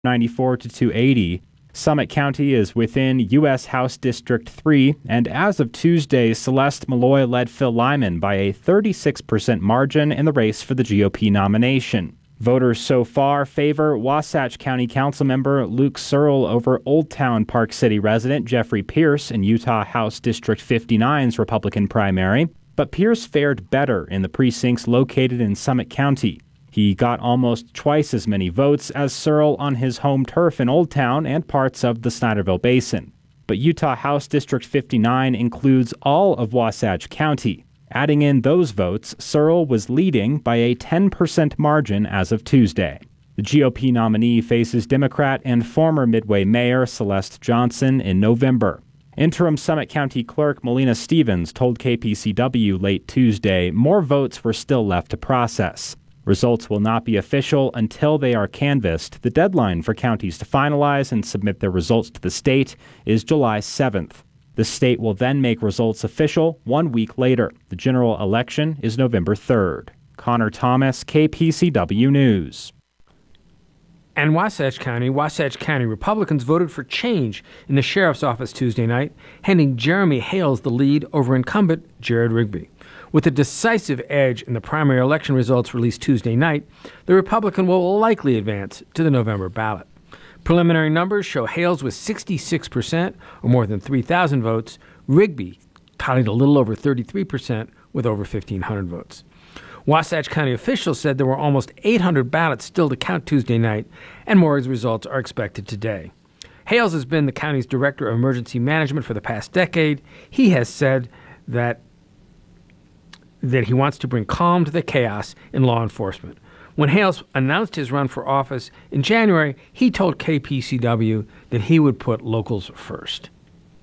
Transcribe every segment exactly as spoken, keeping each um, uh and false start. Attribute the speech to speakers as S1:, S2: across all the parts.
S1: ninety-four to two eighty. Summit County is within U S House District three, and as of Tuesday, Celeste Malloy led Phil Lyman by a thirty-six percent margin in the race for the G O P nomination. Voters so far favor Wasatch County Councilmember Luke Searle over Old Town Park City resident Jeffrey Pierce in Utah House District fifty-nine's Republican primary, but Pierce fared better in the precincts located in Summit County. He got almost twice as many votes as Searle on his home turf in Old Town and parts of the Snyderville Basin. But Utah House District fifty-nine includes all of Wasatch County. Adding in those votes, Searle was leading by a ten percent margin as of Tuesday. The G O P nominee faces Democrat and former Midway Mayor Celeste Johnson in November. Interim Summit County Clerk Melina Stevens told K P C W late Tuesday more votes were still left to process. Results will not be official until they are canvassed. The deadline for counties to finalize and submit their results to the state is July seventh. The state will then make results official one week later. The general election is November third. Connor Thomas, K P C W News.
S2: And Wasatch County, Wasatch County Republicans voted for change in the sheriff's office Tuesday night, handing Jeremy Hales the lead over incumbent Jared Rigby. With a decisive edge in the primary election results released Tuesday night, the Republican will likely advance to the November ballot. Preliminary numbers show Hales with sixty-six percent, or more than three thousand votes. Rigby tallied a little over thirty-three percent with over fifteen hundred votes. Wasatch County officials said there were almost eight hundred ballots still to count Tuesday night, and more results are expected today. Hales has been the county's director of emergency management for the past decade. He has said that that he wants to bring calm to the chaos in law enforcement. When Hales announced his run for office in January, he told K P C W that he would put locals first.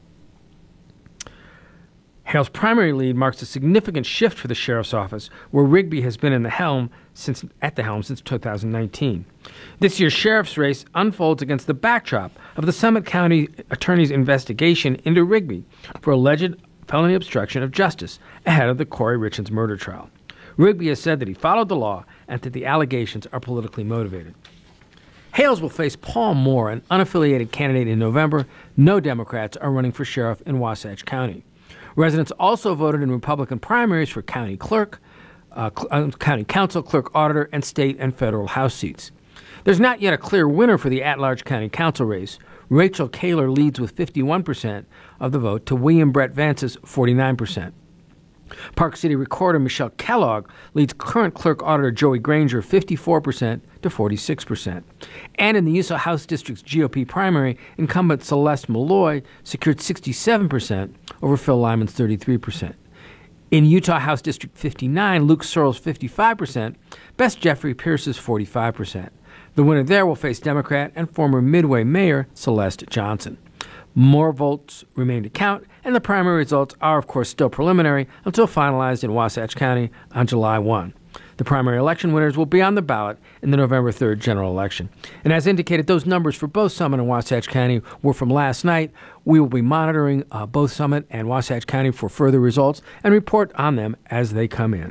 S2: Hale's primary lead marks a significant shift for the sheriff's office, where Rigby has been in the helm since at the helm since two thousand nineteen. This year's sheriff's race unfolds against the backdrop of the Summit County Attorney's investigation into Rigby for alleged felony obstruction of justice ahead of the Corey Richins murder trial. Rigby has said that he followed the law and that the allegations are politically motivated. Hales will face Paul Moore, an unaffiliated candidate, in November. No Democrats are running for sheriff in Wasatch County. Residents also voted in Republican primaries for county clerk, uh, cl- county council, clerk auditor, and state and federal House seats. There's not yet a clear winner for the at-large county council race. Rachel Kaler leads with fifty-one percent of the vote to William Brett Vance's forty-nine percent. Park City Recorder Michelle Kellogg leads current clerk auditor Joey Granger fifty-four percent to forty-six percent. And in the Utah House District's G O P primary, incumbent Celeste Malloy secured sixty-seven percent over Phil Lyman's thirty-three percent. In Utah House District fifty-nine, Luke Searle's fifty-five percent, best Jeffrey Pierce's forty-five percent. The winner there will face Democrat and former Midway Mayor Celeste Johnson. More votes remain to count, and the primary results are, of course, still preliminary until finalized in Wasatch County on July first. The primary election winners will be on the ballot in the November third general election. And as indicated, those numbers for both Summit and Wasatch County were from last night. We will be monitoring uh, both Summit and Wasatch County for further results and report on them as they come in.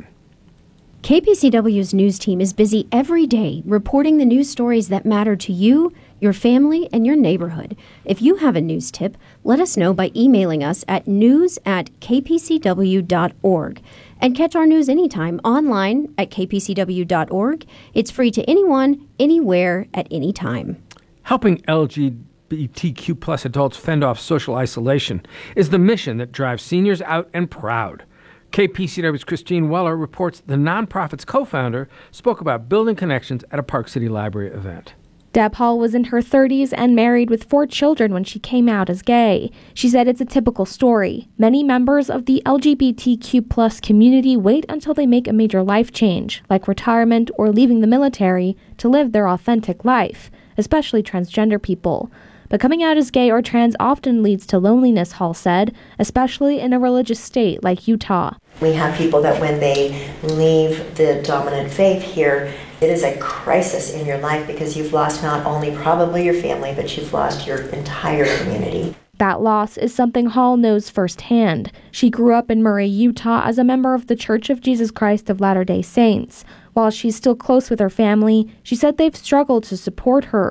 S3: K P C W's news team is busy every day reporting the news stories that matter to you, your family, and your neighborhood. If you have a news tip, let us know by emailing us at news at k p c w dot org. And catch our news anytime online at k p c w dot org. It's free to anyone, anywhere, at any time.
S2: Helping L G B T Q plus adults fend off social isolation is the mission that drives seniors out and proud. K P C W's Christine Weller reports the nonprofit's co-founder spoke about building connections at a Park City Library event.
S4: Deb Hall was in her thirties and married with four children when she came out as gay. She said it's a typical story. Many members of the L G B T Q plus community wait until they make a major life change, like retirement or leaving the military, to live their authentic life, especially transgender people. But coming out as gay or trans often leads to loneliness, Hall said, especially in a religious state like Utah.
S5: We have people that when they leave the dominant faith here, it is a crisis in your life because you've lost not only probably your family, but you've lost your entire community.
S4: That loss is something Hall knows firsthand. She grew up in Murray, Utah as a member of the Church of Jesus Christ of Latter-day Saints. While she's still close with her family, she said they've struggled to support her.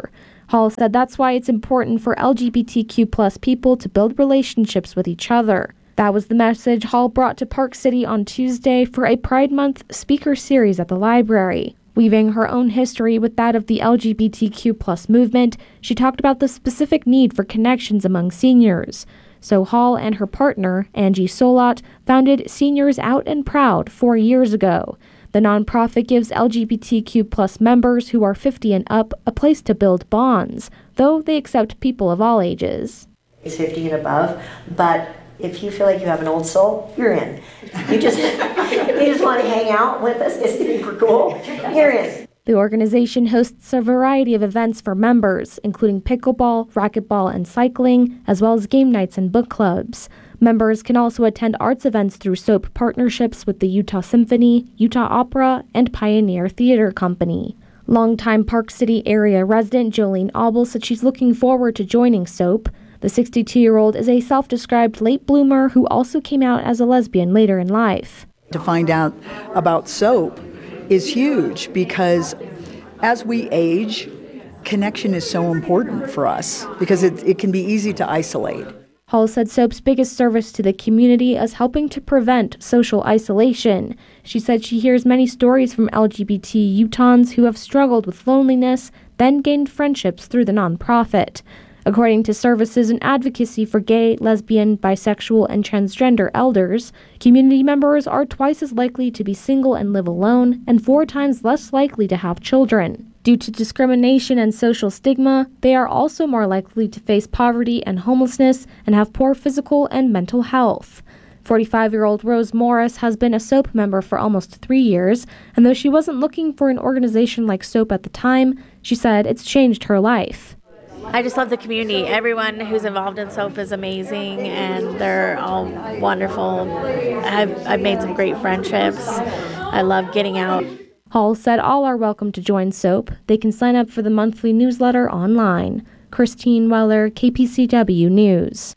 S4: Hall said that's why it's important for L G B T Q plus people to build relationships with each other. That was the message Hall brought to Park City on Tuesday for a Pride Month speaker series at the library. Weaving her own history with that of the L G B T Q plus movement, she talked about the specific need for connections among seniors. So Hall and her partner, Angie Solot, founded Seniors Out and Proud four years ago. The nonprofit gives L G B T Q plus members who are fifty and up a place to build bonds, though they accept people of all ages.
S5: It's fifty and above, but if you feel like you have an old soul, you're in. You just you just want to hang out with us, it's super cool, you're in.
S4: The organization hosts a variety of events for members, including pickleball, racquetball, and cycling, as well as game nights and book clubs. Members can also attend arts events through SOAP partnerships with the Utah Symphony, Utah Opera, and Pioneer Theater Company. Longtime Park City area resident Jolene Obel said she's looking forward to joining SOAP. The sixty-two-year-old is a self-described late bloomer who also came out as a lesbian later in life.
S6: To find out about SOAP is huge because as we age, connection is so important for us because it, it can be easy to isolate.
S4: Hall said SOAP's biggest service to the community is helping to prevent social isolation. She said she hears many stories from L G B T Utahns who have struggled with loneliness, then gained friendships through the nonprofit. According to Services and Advocacy for Gay, Lesbian, Bisexual, and Transgender Elders, community members are twice as likely to be single and live alone, and four times less likely to have children. Due to discrimination and social stigma, they are also more likely to face poverty and homelessness and have poor physical and mental health. forty-five-year-old Rose Morris has been a SOAP member for almost three years, and though she wasn't looking for an organization like SOAP at the time, she said it's changed her life.
S7: I just love the community. Everyone who's involved in SOAP is amazing, and they're all wonderful. I've, I've made some great friendships. I love getting out.
S4: Hall said all are welcome to join SOAP. They can sign up for the monthly newsletter online. Christine Weller, K P C W News.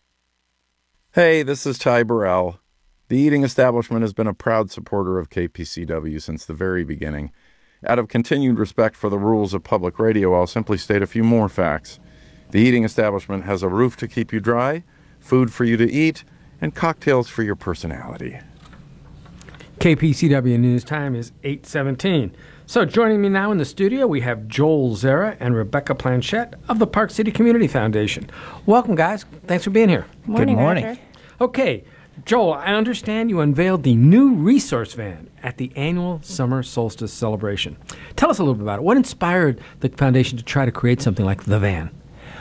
S8: Hey, this is Ty Burrell. The Eating Establishment has been a proud supporter of K P C W since the very beginning. Out of continued respect for the rules of public radio, I'll simply state a few more facts. The Eating Establishment has a roof to keep you dry, food for you to eat, and cocktails for your personality.
S2: K P C W News Time is eight seventeen. So joining me now in the studio, we have Joel Zera and Rebecca Planchette of the Park City Community Foundation. Welcome, guys. Thanks for being here.
S9: Morning, Good morning. Roger.
S2: Okay, Joel, I understand you unveiled the new resource van at the annual Summer Solstice celebration. Tell us a little bit about it. What inspired the foundation to try to create something like the van?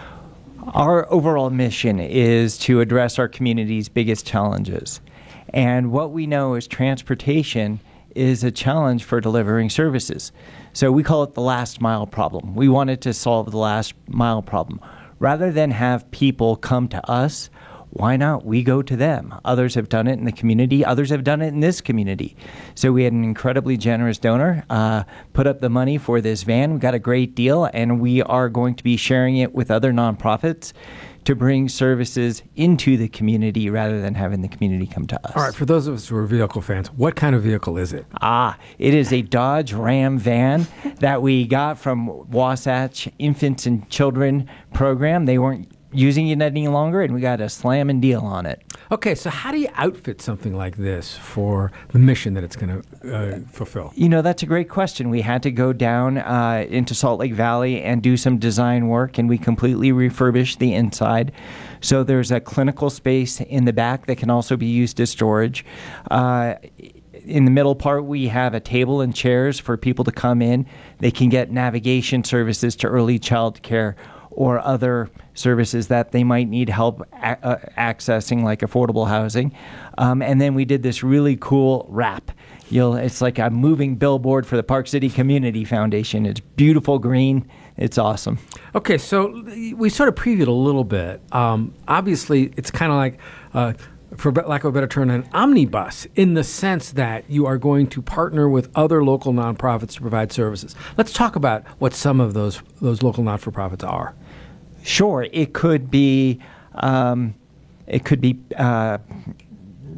S9: Our overall mission is to address our community's biggest challenges. And what we know is transportation is a challenge for delivering services. So we call it the last mile problem. We wanted to solve the last mile problem. Rather than have people come to us, why not we go to them? Others have done it in the community. Others have done it in this community. So we had an incredibly generous donor uh, put up the money for this van. We got a great deal, and we are going to be sharing it with other nonprofits to bring services into the community rather than having the community come to us.
S2: All right, for those of us who are vehicle fans, what kind of vehicle is it?
S9: Ah, it is a Dodge Ram van that we got from Wasatch Infants and Children program. They weren't using it any longer, and we got a slamming deal on it.
S2: Okay, so how do you outfit something like this for the mission that it's going to uh, fulfill?
S9: You know, that's a great question. We had to go down uh, into Salt Lake Valley and do some design work, and we completely refurbished the inside. So there's a clinical space in the back that can also be used as storage. Uh, in the middle part, we have a table and chairs for people to come in. They can get navigation services to early child care or other services that they might need help a- uh, accessing, like affordable housing. Um, and then we did this really cool wrap. You'll, it's like a moving billboard for the Park City Community Foundation. It's beautiful green. It's awesome.
S2: Okay, so we sort of previewed a little bit. Um, obviously, it's kind of like, uh, for lack of a better term, an omnibus in the sense that you are going to partner with other local nonprofits to provide services. Let's talk about what some of those those local not-for-profits are.
S9: Sure, it could be um, it could be uh,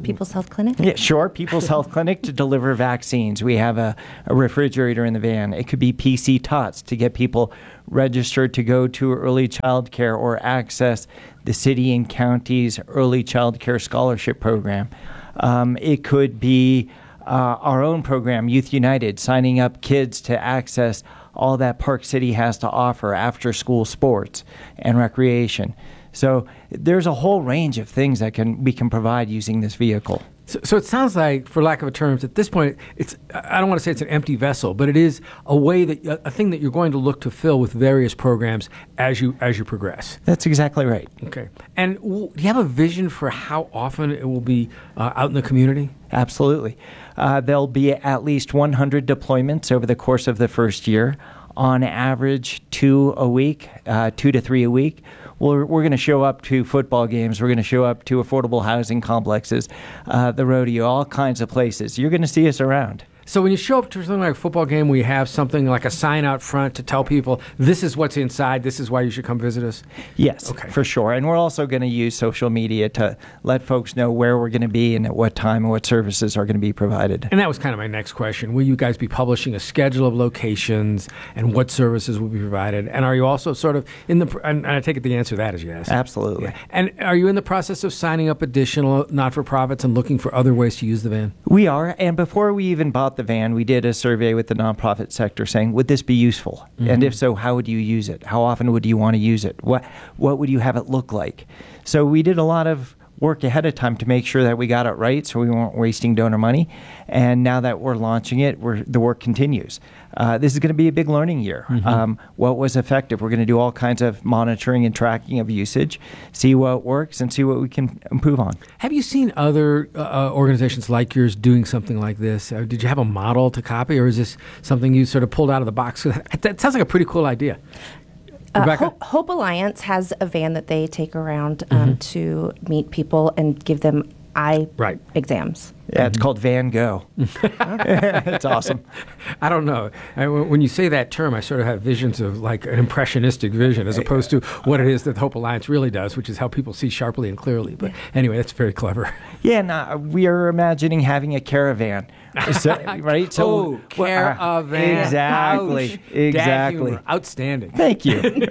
S10: People's Health Clinic?
S9: Yeah, sure. People's Health Clinic to deliver vaccines. We have a, a refrigerator in the van. It could be P C Tots to get people registered to go to early child care or access the city and county's early child care scholarship program. Um, it could be uh, our own program, Youth United, signing up kids to access all that Park City has to offer after school sports and recreation. So there's a whole range of things that can we can provide using this vehicle.
S2: So, so it sounds like, for lack of a term, at this point, it's I don't want to say it's an empty vessel, but it is a way that a thing that you're going to look to fill with various programs as you as you progress.
S9: That's exactly right.
S2: Okay. And w- do you have a vision for how often it will be uh, out in the community?
S9: Absolutely. Uh, there'll be at least one hundred deployments over the course of the first year. On average, two a week, uh, two to three a week. We're, we're going to show up to football games. We're going to show up to affordable housing complexes, uh, the rodeo, all kinds of places. You're going to see us around.
S2: So when you show up to something like a football game, we have something like a sign out front to tell people, this is what's inside, this is why you should come visit us?
S9: Yes,
S2: okay.
S9: For sure. And we're also going to use social media to let folks know where we're going to be and at what time and what services are going to be provided.
S2: And that was kind of my next question. Will you guys be publishing a schedule of locations and what services will be provided? And are you also sort of in the, and I take it the answer to that is yes.
S9: Absolutely.
S2: Yeah. And are you in the process of signing up additional not-for-profits and looking for other ways to use the van?
S9: We are. And before we even bought the van, we did a survey with the nonprofit sector saying, would this be useful? Mm-hmm. And if so, how would you use it? How often would you want to use it? What what would you have it look like? So we did a lot of work ahead of time to make sure that we got it right so we weren't wasting donor money. And now that we're launching it, we're, the work continues. Uh, this is going to be a big learning year. Mm-hmm. Um, what was effective? We're going to do all kinds of monitoring and tracking of usage, see what works, and see what we can improve on.
S2: Have you seen other uh, organizations like yours doing something like this? Uh, did you have a model to copy, or is this something you sort of pulled out of the box? That sounds like a pretty cool idea.
S10: Uh, Hope, Hope Alliance has a van that they take around um, mm-hmm. to meet people and give them eye
S2: right.
S10: exams.
S9: Yeah, it's mm-hmm. called Van Go. It's awesome.
S2: I don't know. I, when you say that term, I sort of have visions of like an impressionistic vision as opposed to what it is that Hope Alliance really does, which is how people see sharply and clearly. But anyway, that's very clever.
S9: Yeah, no, we are imagining having a caravan. So, right? So,
S2: oh, caravan.
S9: Exactly.
S2: Ouch.
S9: Exactly.
S2: Outstanding.
S9: Thank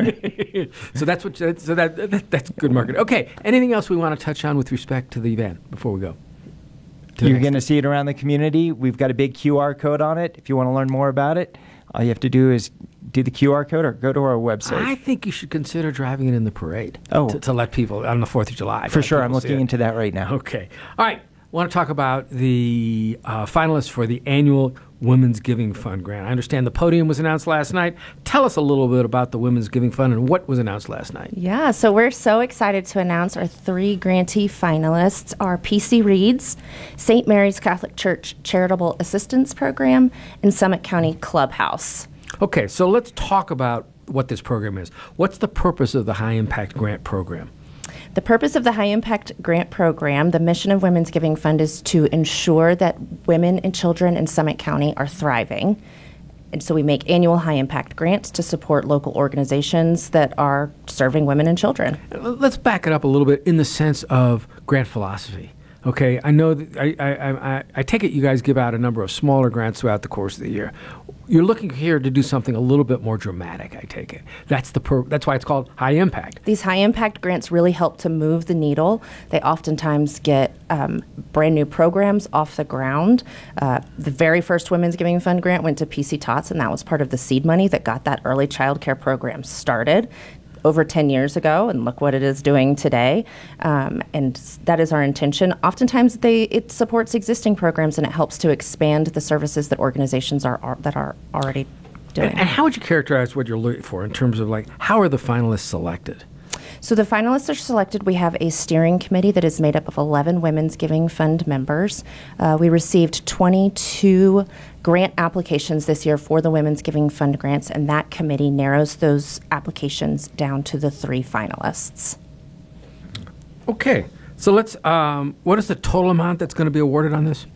S9: you.
S2: So that's what. So that, that that's good marketing. Okay. Anything else we want to touch on with respect to the event before we go?
S9: You're going to see it around the community. We've got a big Q R code on it. If you want to learn more about it, all you have to do is do the Q R code or go to our website.
S2: I think you should consider driving it in the parade
S9: oh.
S2: to, to let people on the fourth of July.
S9: For sure. I'm looking into that right now.
S2: Okay. All right. I want to talk about the uh, finalists for the annual Women's Giving Fund grant. I understand the podium was announced last night. Tell us a little bit about the Women's Giving Fund and what was announced last night.
S10: Yeah, so we're so excited to announce our three grantee finalists are P C Reed's, Saint Mary's Catholic Church Charitable Assistance Program, and Summit County Clubhouse.
S2: Okay, so let's talk about what this program is. What's the purpose of the High Impact Grant Program?
S10: The purpose of the High Impact Grant Program, the mission of Women's Giving Fund, is to ensure that women and children in Summit County are thriving. And so we make annual high impact grants to support local organizations that are serving women and children.
S2: Let's back it up a little bit in the sense of grant philosophy. Okay, I know that I, I, I, I take it you guys give out a number of smaller grants throughout the course of the year. You're looking here to do something a little bit more dramatic, I take it. That's the per, that's why it's called high impact.
S10: These high impact grants really help to move the needle. They oftentimes get um, brand new programs off the ground. Uh, the very first Women's Giving Fund grant went to P C Tots, and that was part of the seed money that got that early child care program started over ten years ago, and look what it is doing today. Um, and that is our intention. Oftentimes, they it supports existing programs, and it helps to expand the services that organizations are, are that are already doing.
S2: And, and how would you characterize what you're looking for in terms of like how are the finalists selected?
S10: So the finalists are selected. We have a steering committee that is made up of eleven Women's Giving Fund members. Uh, we received twenty-two grant applications this year for the Women's Giving Fund grants, and that committee narrows those applications down to the three finalists.
S2: Okay. So let's, um, what is the total amount that's going to be awarded on this?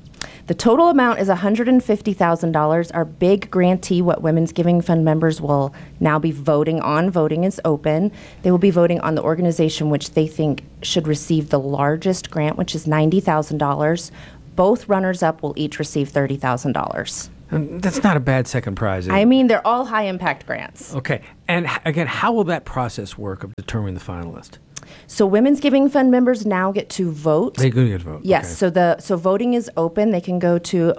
S10: The total amount is one hundred fifty thousand dollars. Our big grantee, what Women's Giving Fund members will now be voting on. Voting is open. They will be voting on the organization which they think should receive the largest grant, which is ninety thousand dollars. Both runners-up will each receive thirty thousand dollars.
S2: And that's not a bad second prize.
S10: I mean, they're all high-impact grants.
S2: Okay. And h- again, how will that process work of determining the finalist?
S10: So Women's Giving Fund members now get to vote.
S2: They do get to vote.
S10: Yes.
S2: Okay.
S10: So the so voting is open. They can go to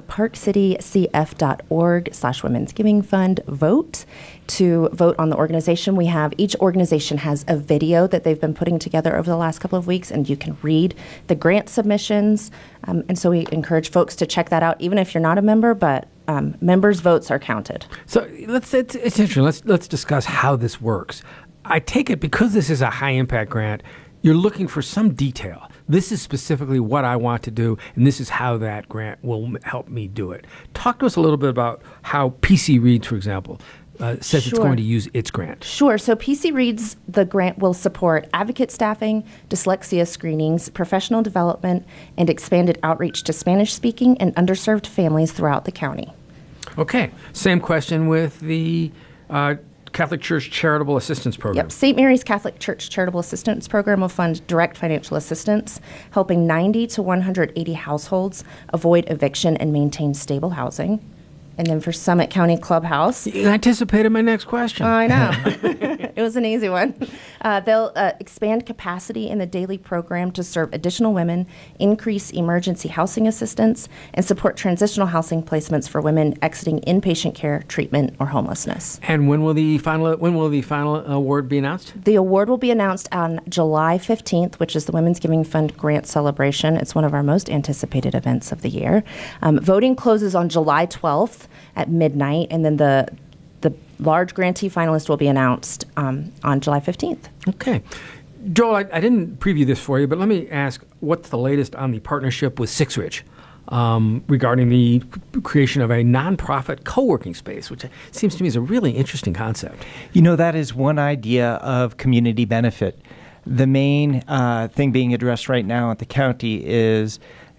S10: parkcitycf.org slash Women's Giving Fund vote to vote on the organization. We have each organization has a video that they've been putting together over the last couple of weeks, and you can read the grant submissions. Um, and so we encourage folks to check that out, even if you're not a member. But um, members' votes are counted.
S2: So let's it's, it's interesting. Let's let's discuss how this works. I take it because this is a high impact grant, you're looking for some detail. This is specifically what I want to do, and this is how that grant will m- help me do it. Talk to us a little bit about how P C Reads, for example, uh, says
S10: Sure.
S2: it's going to use its grant.
S10: Sure. So P C Reads, the grant will support advocate staffing, dyslexia screenings, professional development, and expanded outreach to Spanish-speaking and underserved families throughout the county.
S2: Okay. Same question with the uh, Catholic Church Charitable Assistance Program.
S10: Yep. Saint Mary's Catholic Church Charitable Assistance Program will fund direct financial assistance, helping ninety to one hundred eighty households avoid eviction and maintain stable housing. And then for Summit County Clubhouse.
S2: You anticipated my next question.
S10: I know. It was an easy one. Uh, they'll uh, expand capacity in the daily program to serve additional women, increase emergency housing assistance, and support transitional housing placements for women exiting inpatient care, treatment, or homelessness.
S2: And when will the final when will the final award be announced?
S10: The award will be announced on July fifteenth, which is the Women's Giving Fund Grant Celebration. It's one of our most anticipated events of the year. Um, voting closes on July twelfth at midnight, and then the the large grantee finalist will be announced um, on July fifteenth.
S2: Okay. Joel, I, I didn't preview this for you, but let me ask, what's the latest on the partnership with Six Ridge um, regarding the creation of a nonprofit co-working space, which seems to me is a really interesting concept.
S9: You know, that is one idea of community benefit. The main uh, thing being addressed right now at the county is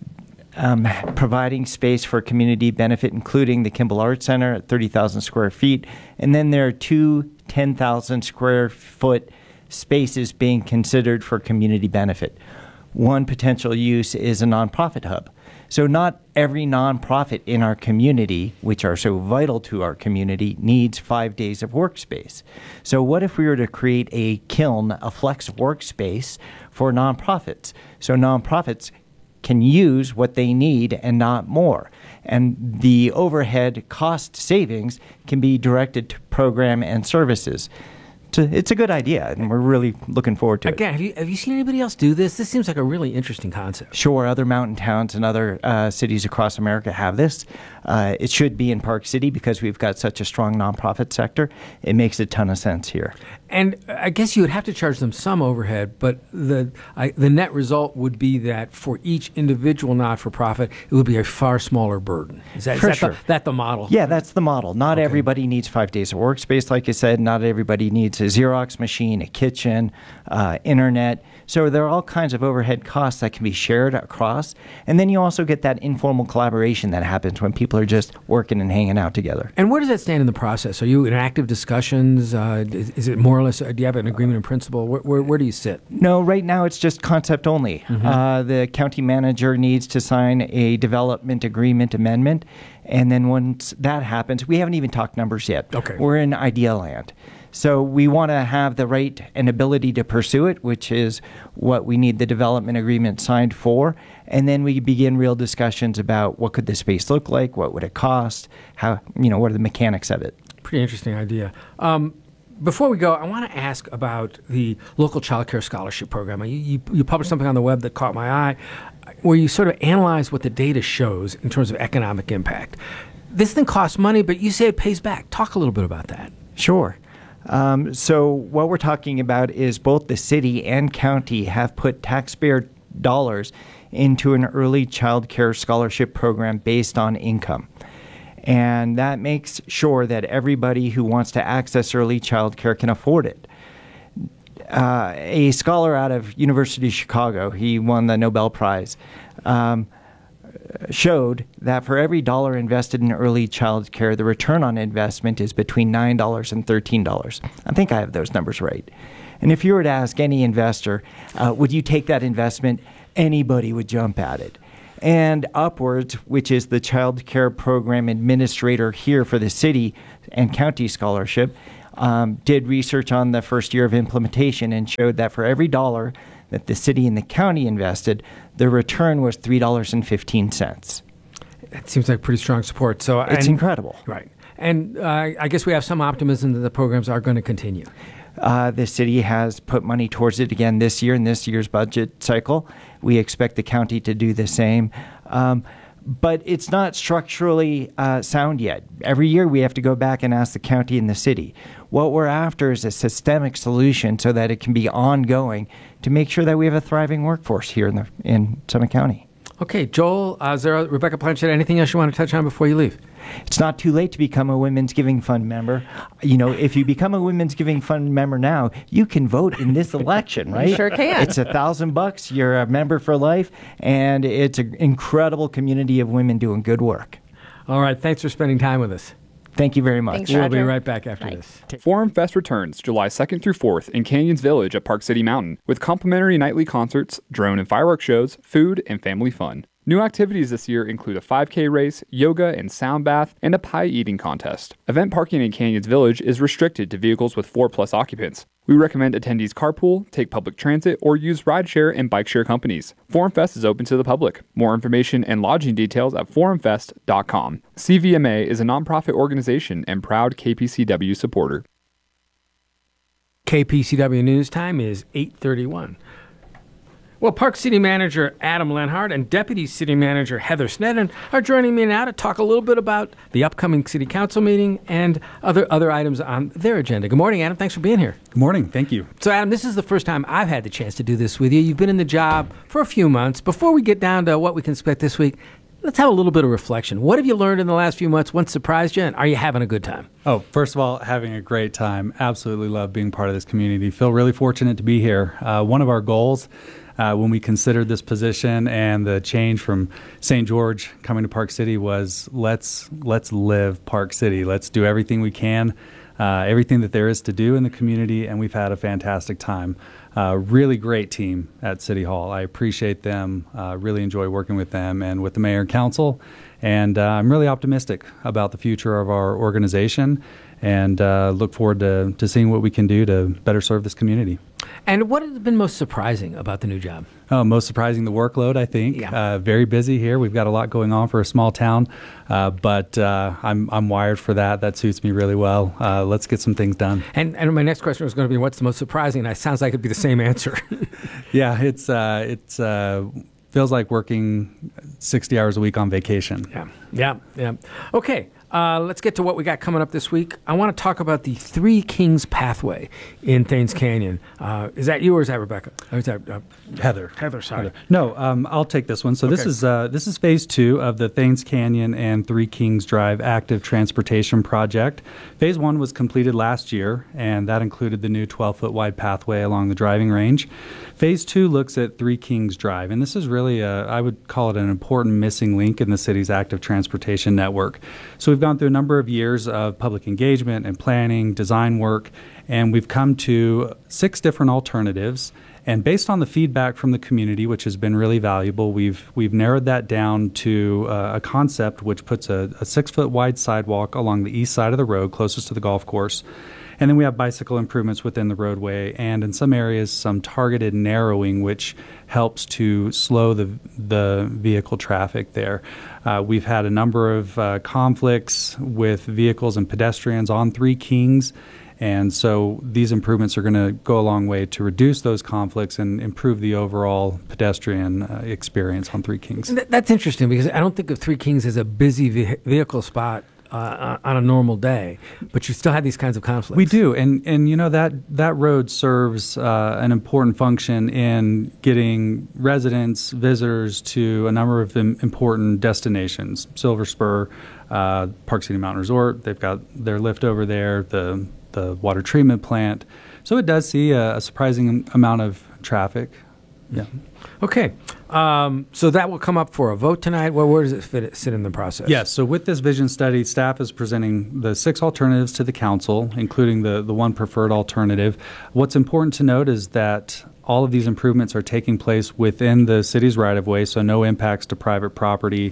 S9: Um, providing space for community benefit, including the Kimball Arts Center at thirty thousand square feet. And then there are two ten thousand square foot spaces being considered for community benefit. One potential use is a nonprofit hub. So not every nonprofit in our community, which are so vital to our community, needs five days of workspace. So what if we were to create a kiln, a flex workspace for nonprofits? So nonprofits can use what they need and not more. And the overhead cost savings can be directed to program and services. So it's a good idea, and we're really looking forward to
S2: Again,
S9: it.
S2: have you, have you seen anybody else do this? This seems like a really interesting concept.
S9: Sure, other mountain towns and other uh, cities across America have this. Uh, it should be in Park City because we've got such a strong nonprofit sector. It makes a ton of sense here.
S2: And I guess you would have to charge them some overhead, but the I, the net result would be that for each individual not-for-profit, it would be a far smaller burden. Is that, is
S9: For
S2: that,
S9: sure.
S2: the, that the model?
S9: Yeah, that's the model. Not
S2: Okay.
S9: everybody needs five days of workspace, like I said. Not everybody needs a Xerox machine, a kitchen, uh, internet. So there are all kinds of overhead costs that can be shared across. And then you also get that informal collaboration that happens when people are just working and hanging out together.
S2: And where does that stand in the process? Are you in active discussions? Uh, is, is it more or less, uh, do you have an agreement in principle? Where, where, where do you sit?
S9: No, right now it's just concept only.
S2: Mm-hmm.
S9: Uh, the county manager needs to sign a development agreement amendment. And then once that happens, we haven't even talked numbers yet.
S2: Okay.
S9: We're in idea land. So we want to have the right and ability to pursue it, which is what we need the development agreement signed for. And then we begin real discussions about what could the space look like, what would it cost, how, you know, what are the mechanics of it.
S2: Pretty interesting idea. Um, before we go, I want to ask about the local child care scholarship program. You, you, you published something on the web that caught my eye where you sort of analyze what the data shows in terms of economic impact. This thing costs money, but you say it pays back. Talk a little bit about that.
S9: Sure. Um, so what we're talking about is both the city and county have put taxpayer dollars into an early child care scholarship program based on income. And that makes sure that everybody who wants to access early child care can afford it. Uh, a scholar out of University of Chicago, he won the Nobel Prize, um, showed that for every dollar invested in early child care, the return on investment is between nine dollars and thirteen dollars. I think I have those numbers right. And if you were to ask any investor, uh, would you take that investment? Anybody would jump at it. And Upwards, which is the child care program administrator here for the city and county scholarship, um, did research on the first year of implementation and showed that for every dollar that the city and the county invested, the return was three dollars and fifteen cents.
S2: That seems like pretty strong support. So
S9: It's
S2: and,
S9: incredible.
S2: Right. And uh, I guess we have some optimism that the programs are going to continue.
S9: Uh, the city has put money towards it again this year in this year's budget cycle. We expect the county to do the same. Um, but it's not structurally uh, sound yet. Every year we have to go back and ask the county and the city. What we're after is a systemic solution so that it can be ongoing to make sure that we have a thriving workforce here in, the, in Summit County.
S2: Okay, Joel, uh, Zara, Rebecca Blanchett, anything else you want to touch on before you leave?
S9: It's not too late to become a Women's Giving Fund member. You know, if you become a Women's Giving Fund member now, you can vote in this election, right?
S10: You sure can.
S9: It's a thousand bucks. You're a member for life, and it's an incredible community of women doing good work.
S2: All right, thanks for spending time with us.
S9: Thank you very much.
S10: Thanks,
S2: We'll
S10: Roger.
S2: be right back after
S10: Bye.
S2: this.
S11: Forum Fest returns July second through fourth in Canyons Village at Park City Mountain with complimentary nightly concerts, drone and fireworks shows, food, and family fun. New activities this year include a five K race, yoga and sound bath, and a pie eating contest. Event parking in Canyons Village is restricted to vehicles with four plus occupants. We recommend attendees carpool, take public transit, or use rideshare and bike share companies. Forum Fest is open to the public. More information and lodging details at forum fest dot com. C V M A is a nonprofit organization and proud K P C W supporter.
S2: K P C W News time is eight thirty-one. Well, Park City Manager Adam Lenhart and Deputy City Manager Heather Sneddon are joining me now to talk a little bit about the upcoming City Council meeting and other other items on their agenda. Good morning, Adam. Thanks for being here.
S12: Good morning. Thank you.
S2: So, Adam, this is the first time I've had the chance to do this with you. You've been in the job for a few months. Before we get down to what we can expect this week, let's have a little bit of reflection. What have you learned in the last few months? What surprised you? And are you having a good time?
S12: Oh, first of all, having a great time. Absolutely love being part of this community. Feel really fortunate to be here. Uh, one of our goals uh, when we considered this position and the change from Saint George coming to Park City was let's let's live Park City. Let's do everything we can, uh, everything that there is to do in the community, and we've had a fantastic time. Uh, really great team at City Hall. I appreciate them, uh, really enjoy working with them and with the mayor and council, and uh, I'm really optimistic about the future of our organization and uh, look forward to, to seeing what we can do to better serve this community.
S2: And what has been most surprising about the new job?
S12: Oh, most surprising, the workload, I think.
S2: Yeah.
S12: Uh, very busy here. We've got a lot going on for a small town, uh, but uh, I'm I'm wired for that. That suits me really well. Uh, let's get some things done.
S2: And and my next question was going to be, what's the most surprising? And it sounds like it'd be the same answer.
S12: Yeah, it's uh, it's uh, feels like working sixty hours a week on vacation.
S2: Yeah, yeah, yeah. Okay, uh, let's get to what we got coming up this week. I want to talk about the Three Kings Pathway in Thames Canyon. Uh, is that you or is that Rebecca? Or is that uh,
S12: Heather?
S2: Heather, sorry.
S12: Heather. No, um, I'll take this one. So this
S2: Okay.
S12: is uh, this is phase two of the Thames Canyon and Three Kings Drive active transportation project. Phase one was completed last year, and that included the new twelve foot wide pathway along the driving range. Phase two looks at Three Kings Drive, and this is really, a, I would call it an important missing link in the city's active transportation network. So we've gone through a number of years of public engagement and planning, design work, and we've come to six different alternatives. And based on the feedback from the community, which has been really valuable, we've we've narrowed that down to uh, a concept which puts a, a six foot wide sidewalk along the east side of the road closest to the golf course. And then we have bicycle improvements within the roadway, and in some areas, some targeted narrowing, which helps to slow the the vehicle traffic there. Uh, we've had a number of uh, conflicts with vehicles and pedestrians on Three Kings, and so these improvements are going to go a long way to reduce those conflicts and improve the overall pedestrian uh, experience on Three Kings.
S2: Th- that's interesting because I don't think of Three Kings as a busy ve- vehicle spot uh, on a normal day, but you still have these kinds of conflicts.
S12: We do, and and you know that that road serves uh, an important function in getting residents, visitors to a number of im- important destinations. Silver Spur, uh, Park City Mountain Resort, they've got their lift over there, the the water treatment plant. So it does see a, a surprising amount of traffic Yeah.
S2: Okay. Um, so that will come up for a vote tonight. Where, where does it fit, sit in the process?
S12: Yes. So with this vision study, staff is presenting the six alternatives to the council, including the, the one preferred alternative. What's important to note is that all of these improvements are taking place within the city's right-of-way, so no impacts to private property.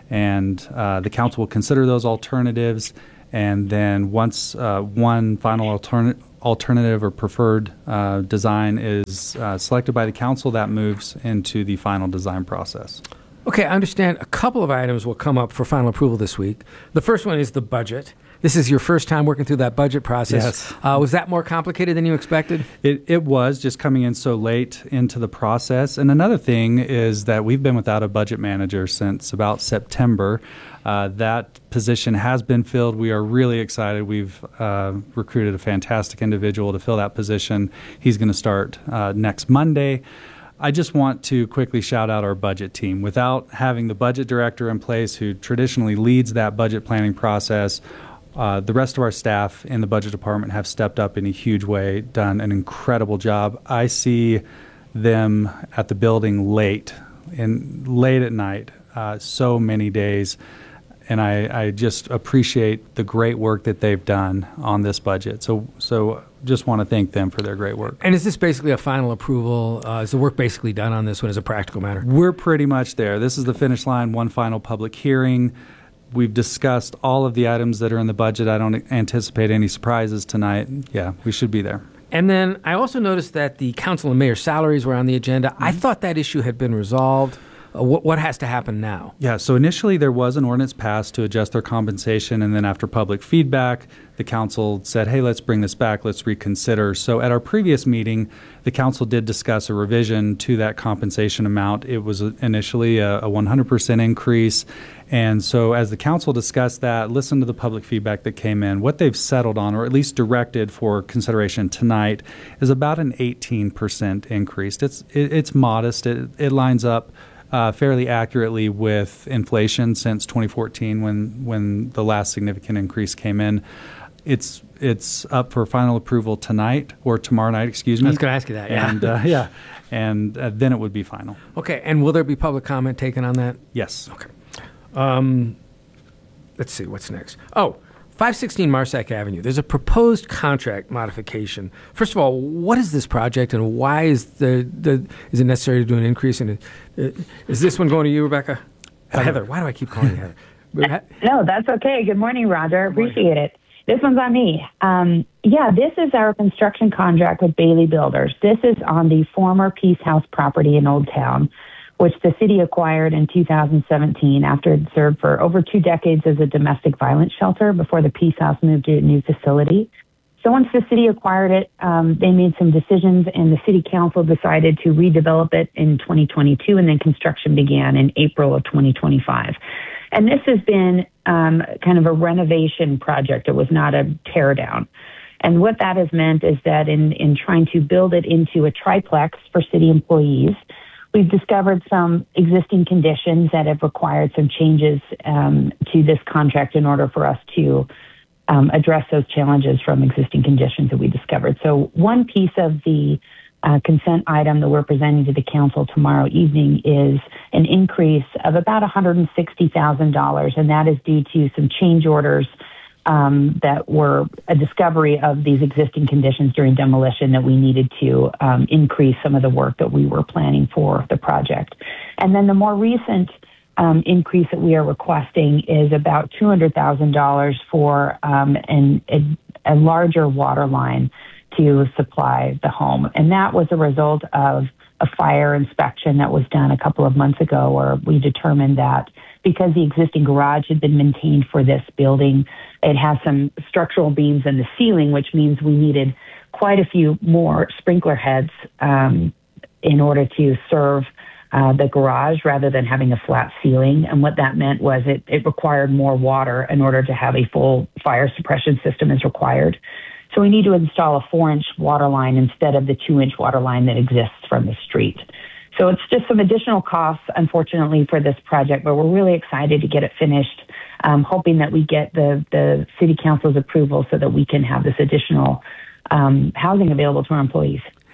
S12: And uh, the council will consider those alternatives. And then once uh, one final alternative alternative or preferred uh, design is uh, selected by the council, that moves into the final design process.
S2: Okay, I understand a couple of items will come up for final approval this week. The first one is the budget. This is your first time working through that budget process.
S12: Yes.
S2: Uh, was that more complicated than you expected?
S12: It, it was, just coming in so late into the process. And another thing is that we've been without a budget manager since about September. Uh, that position has been filled. We are really excited. We've uh, recruited a fantastic individual to fill that position. He's going to start uh, next Monday. I just want to quickly shout out our budget team. Without having the budget director in place who traditionally leads that budget planning process, uh, the rest of our staff in the budget department have stepped up in a huge way, done an incredible job. I see them at the building late, in, late at night, uh, so many days. And I, I just appreciate the great work that they've done on this budget. So so just want to thank them for their great work.
S2: And is this basically a final approval? Uh, is the work basically done on this one as a practical matter?
S12: We're pretty much there. This is the finish line, one final public hearing. We've discussed all of the items that are in the budget. I don't anticipate any surprises tonight. Yeah, we should be there.
S2: And then I also noticed that the council and mayor salaries were on the agenda. Mm-hmm. I thought that issue had been resolved. Uh, what, what has to happen now?
S12: Yeah, so initially there was an ordinance passed to adjust their compensation, and then after public feedback, the council said, hey, let's bring this back, let's reconsider. So at our previous meeting, the council did discuss a revision to that compensation amount. It was initially a, a one hundred percent increase. And so as the council discussed that, listened to the public feedback that came in, what they've settled on, or at least directed for consideration tonight, is about an eighteen percent increase. It's, it, it's modest. It, it lines up Uh, fairly accurately with inflation since twenty fourteen, when when the last significant increase came in. It's it's up for final approval tonight or tomorrow night. Excuse me.
S2: I was going to ask you that. Yeah.
S12: And uh, yeah, and uh, then it would be final.
S2: Okay. And will there be public comment taken on that?
S12: Yes.
S2: Okay. Um, let's see what's next. Oh. five sixteen Marsac Avenue. There's a proposed contract modification. First of all, what is this project, and why is the, the is it necessary to do an increase in it? Uh, is this one going to you, Rebecca? Heather. Heather. Why do I keep calling you Heather?
S13: No, that's okay. Good morning, Roger. Appreciate it. This one's on me. Um, yeah, this is our construction contract with Bailey Builders. This is on the former Peace House property in Old Town, which the city acquired in two thousand seventeen after it served for over two decades as a domestic violence shelter before the Peace House moved to a new facility. So once the city acquired it, um, they made some decisions, and the city council decided to redevelop it in twenty twenty-two, and then construction began in April of twenty twenty-five. And this has been um, kind of a renovation project. It was not a tear down. And what that has meant is that in, in trying to build it into a triplex for city employees, we've discovered some existing conditions that have required some changes um, to this contract in order for us to um, address those challenges from existing conditions that we discovered. So one piece of the uh, consent item that we're presenting to the council tomorrow evening is an increase of about one hundred sixty thousand dollars, and that is due to some change orders Um, that were a discovery of these existing conditions during demolition that we needed to um, increase some of the work that we were planning for the project. And then the more recent um, increase that we are requesting is about two hundred thousand dollars for um, an, a, a larger water line to supply the home. And that was a result of a fire inspection that was done a couple of months ago, where we determined that because the existing garage had been maintained for this building, it has some structural beams in the ceiling, which means we needed quite a few more sprinkler heads um, in order to serve uh, the garage rather than having a flat ceiling. And what that meant was it, it required more water in order to have a full fire suppression system as required. So we need to install a four-inch water line instead of the two-inch water line that exists from the street. So it's just some additional costs, unfortunately, for this project, but we're really excited to get it finished, um, hoping that we get the, the city council's approval so that we can have this additional um, housing available to our employees.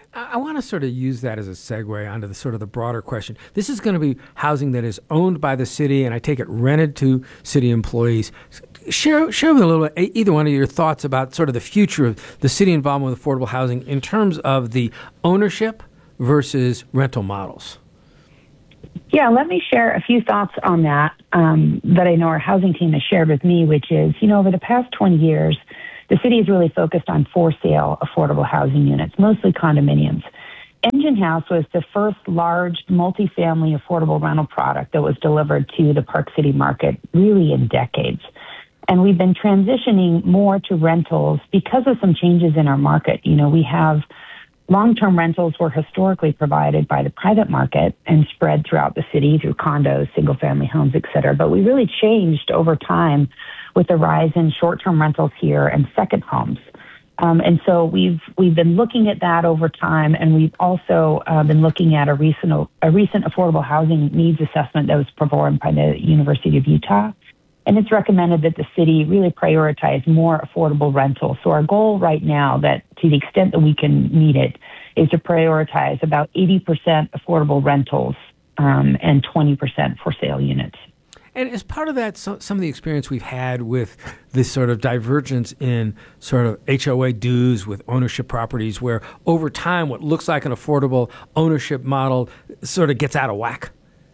S2: I, I want to sort of use that as a segue onto the sort of the broader question. This is going to be housing that is owned by the city, and I take it rented to city employees. Share, share with a little bit, either one of your thoughts about sort of the future of the city involvement with affordable housing in terms of the ownership versus rental models.
S13: Yeah, let me share a few thoughts on that um, that I know our housing team has shared with me, which is, you know, over the past twenty years, the city has really focused on for-sale affordable housing units, mostly condominiums. Engine House was the first large multifamily affordable rental product that was delivered to the Park City market really in decades. And we've been transitioning more to rentals because of some changes in our market. You know, we have long-term rentals were historically provided by the private market and spread throughout the city through condos, single-family homes, et cetera. But we really changed over time with the rise in short-term rentals here and second homes. Um, and so we've we've been looking at that over time, and we've also uh, been looking at a recent a recent affordable housing needs assessment that was performed by the University of Utah. And it's recommended that the city really prioritize more affordable rentals. So our goal right now, that to the extent that we can meet it, is to prioritize about eighty percent affordable rentals um, and twenty percent for sale units.
S2: And as part of that, so, some of the experience we've had with this sort of divergence in sort of H O A dues with ownership properties, where over time what looks like an affordable ownership model sort of gets out of whack.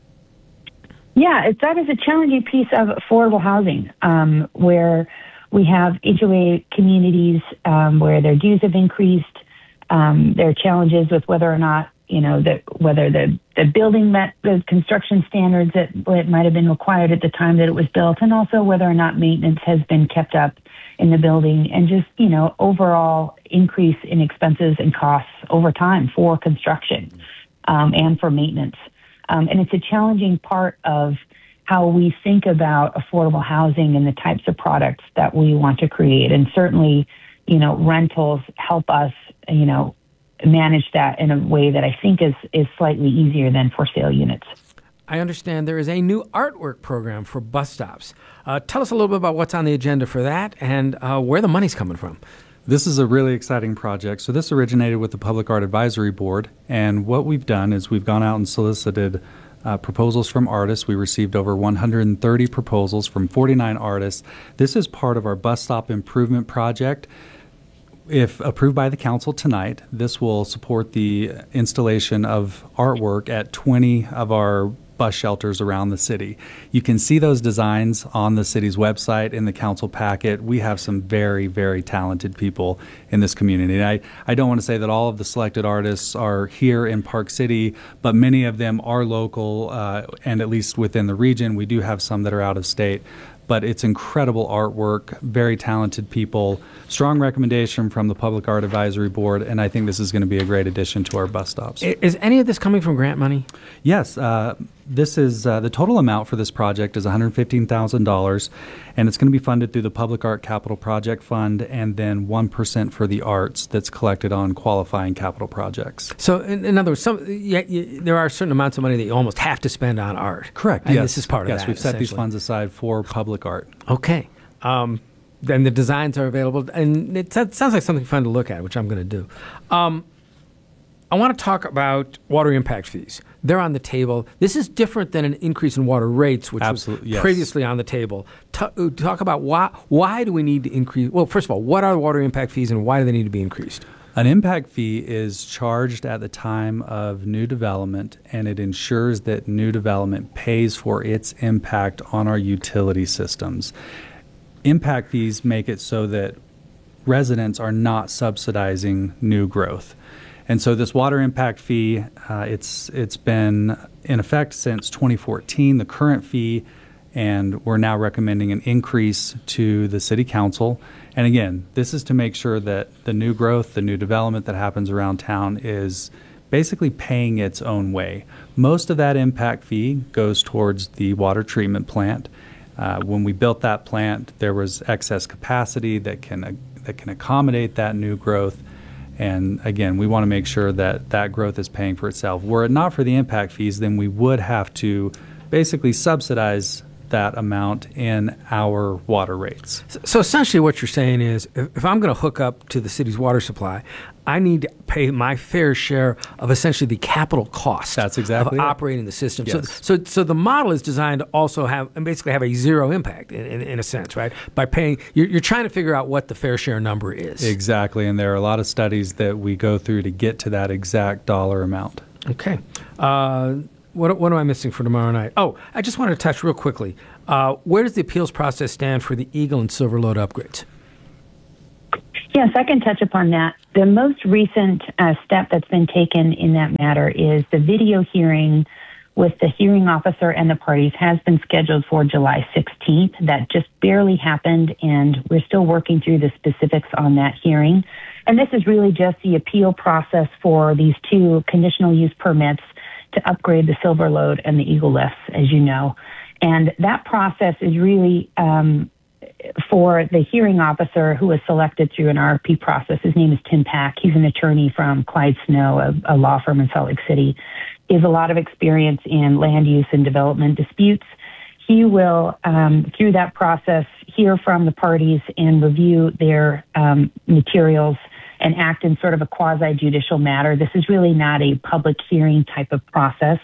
S13: Yeah, it's, that is a challenging piece of affordable housing, um, where we have H O A communities um, where their dues have increased. Um, there are challenges with whether or not, you know, that whether the, the building met the construction standards that it might have been required at the time that it was built, and also whether or not maintenance has been kept up in the building, and just, you know, overall increase in expenses and costs over time for construction um, and for maintenance. Um, and it's a challenging part of how we think about affordable housing and the types of products that we want to create. And certainly, you know, rentals help us, you know, manage that in a way that I think is, is slightly easier than for sale units.
S2: I understand there is a new artwork program for bus stops. Uh, tell us a little bit about what's on the agenda for that and uh, where the money's coming from.
S12: This is a really exciting project. So this originated with the Public Art Advisory Board, and what we've done is we've gone out and solicited uh, proposals from artists. We received over one hundred thirty proposals from forty-nine artists. This is part of our bus stop improvement project. If approved by the council tonight, this will support the installation of artwork at twenty of our bus shelters around the city. You can see those designs on the city's website in the council packet. We have some very, very talented people in this community. And I, I don't want to say that all of the selected artists are here in Park City, but many of them are local uh, and at least within the region. We do have some that are out of state. But it's incredible artwork, very talented people, strong recommendation from the Public Art Advisory Board, and I think this is going to be a great addition to our bus stops.
S2: Is any of this coming from grant money?
S12: Yes. Uh, this is uh, the total amount for this project is one hundred fifteen thousand dollars, and it's going to be funded through the Public Art Capital Project Fund, and then one percent for the arts that's collected on qualifying capital projects.
S2: So, in, in other words, some, yeah, yeah, there are certain amounts of money that you almost have to spend on art.
S12: Correct.
S2: And
S12: yes.
S2: this is part of
S12: yes,
S2: that.
S12: Yes, we've set these funds aside for public art.
S2: Okay. Um, then the designs are available, and it sounds like something fun to look at, which I'm going to do. Um, I want to talk about water impact fees. They're on the table. This is different than an increase in water rates, which
S12: Absolutely,
S2: was
S12: yes.
S2: previously on the table. T- talk about why, why do we need to increase? Well, first of all, what are the water impact fees, and why do they need to be increased?
S12: An impact fee is charged at the time of new development, and it ensures that new development pays for its impact on our utility systems. Impact fees make it so that residents are not subsidizing new growth. And so this water impact fee, uh, it's it's been in effect since twenty fourteen, the current fee, and we're now recommending an increase to the city council. And again, this is to make sure that the new growth, the new development that happens around town is basically paying its own way. Most of that impact fee goes towards the water treatment plant. Uh, when we built that plant, there was excess capacity that can uh, that can accommodate that new growth. And again, we want to make sure that that growth is paying for itself. Were it not for the impact fees, then we would have to basically subsidize that amount in our water rates.
S2: So, so essentially what you're saying is if, if I'm going to hook up to the city's water supply, I need to pay my fair share of essentially the capital cost
S12: That's exactly
S2: of
S12: it.
S2: operating the system.
S12: Yes.
S2: So, so, so the model is designed to also have and basically have a zero impact in, in, in a sense, right? By paying, you're, you're trying to figure out what the fair share number is.
S12: Exactly, and there are a lot of studies that we go through to get to that exact dollar amount.
S2: Okay. Uh, what, what am I missing for tomorrow night? Oh, I just wanted to touch real quickly. Uh, where does the appeals process stand for the Eagle and Silver Load upgrades?
S13: Yes, I can touch upon that. The most recent uh, step that's been taken in that matter is the video hearing with the hearing officer and the parties has been scheduled for July sixteenth. That just barely happened, and we're still working through the specifics on that hearing. And this is really just the appeal process for these two conditional use permits to upgrade the Silver Load and the Eagle lifts, as you know. And that process is really um, for the hearing officer who was selected through an R F P process. His name is Tim Pack. He's an attorney from Clyde Snow, a, a law firm in Salt Lake City. He has a lot of experience in land use and development disputes. He will, um, through that process, hear from the parties and review their um, materials and act in sort of a quasi-judicial matter. This is really not a public hearing type of process.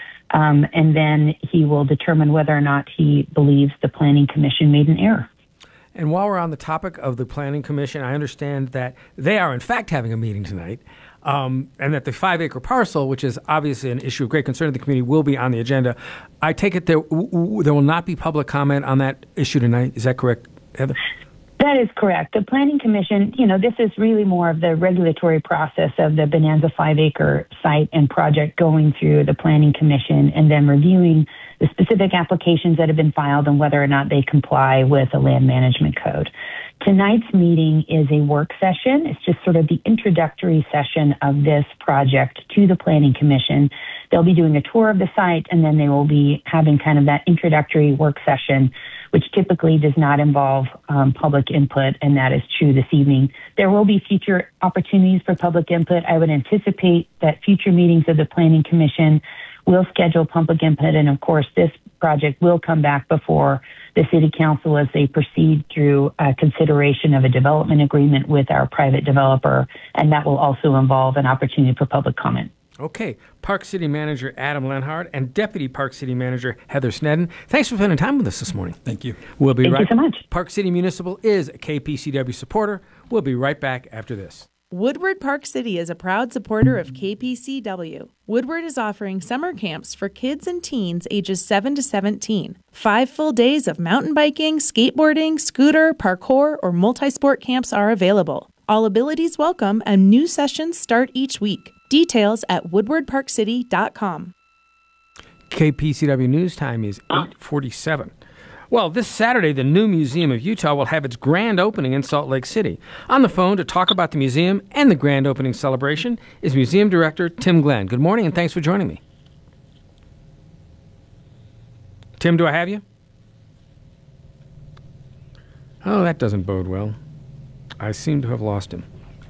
S13: Um, and then he will determine whether or not he believes the Planning Commission made an error.
S2: And while we're on the topic of the Planning Commission, I understand that they are in fact having a meeting tonight, um, and that the five-acre parcel, which is obviously an issue of great concern to the community, will be on the agenda. I take it there, w- w- there will not be public comment on that issue tonight. Is that correct, Heather?
S13: That is correct. The Planning Commission, you know, this is really more of the regulatory process of the Bonanza five-acre site and project going through the Planning Commission and then reviewing the specific applications that have been filed and whether or not they comply with the land management code. Tonight's meeting is a work session. It's just sort of the introductory session of this project to the Planning Commission. They'll be doing a tour of the site, and then they will be having kind of that introductory work session, which typically does not involve um, public input, and that is true this evening. There will be future opportunities for public input. I would anticipate that future meetings of the Planning Commission will schedule public input, and of course, this project will come back before the City Council as they proceed through uh, consideration of a development agreement with our private developer, and that will also involve an opportunity for public comment.
S2: Okay. Park City Manager Adam Lenhard and Deputy Park City Manager Heather Sneddon, thanks for spending time with us this morning.
S12: Thank you.
S2: We'll be
S13: Thank
S2: right
S13: you so much.
S2: Park City Municipal is a K P C W supporter. We'll be right back after this.
S14: Woodward Park City is a proud supporter of K P C W. Woodward is offering summer camps for kids and teens ages seven to seventeen. Five full days of mountain biking, skateboarding, scooter, parkour, or multi-sport camps are available. All abilities welcome, and new sessions start each week. Details at woodward park city dot com.
S2: K P C W News Time is eight forty-seven. Well, this Saturday, the new Museum of Utah will have its grand opening in Salt Lake City. On the phone to talk about the museum and the grand opening celebration is Museum Director Tim Glenn. Good morning, and thanks for joining me. Tim, do I have you? Oh, that doesn't bode well. I seem to have lost him.